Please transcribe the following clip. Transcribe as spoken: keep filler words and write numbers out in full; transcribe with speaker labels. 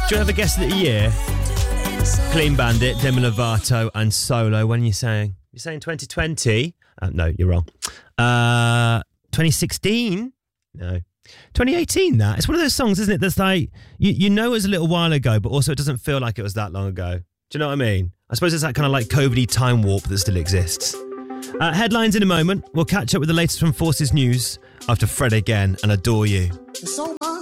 Speaker 1: Do you have a guess of the year? Clean Bandit, Demi Lovato and Solo. When are you saying? You're saying twenty twenty? Uh, no, you're wrong. Uh, twenty sixteen? No. twenty eighteen, that. It's one of those songs, isn't it, that's like, you, you know it was a little while ago, but also it doesn't feel like it was that long ago. Do you know what I mean? I suppose it's that kind of like COVID-y time warp that still exists. Uh, headlines in a moment. We'll catch up with the latest from Forces News after Fred Again and Adore You.